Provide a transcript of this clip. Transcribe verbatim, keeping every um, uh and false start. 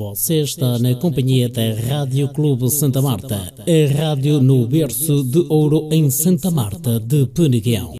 Você está na companhia da Rádio Clube Santa Marta, a rádio no berço de ouro em Santa Marta de Peneguão.